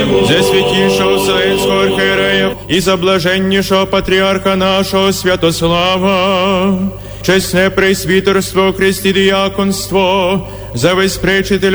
За святейшего Вселенского архиерея и за блаженнейшего патриарха нашего Святослава, честное пресвитерство, крести диаконство, за весь пречитель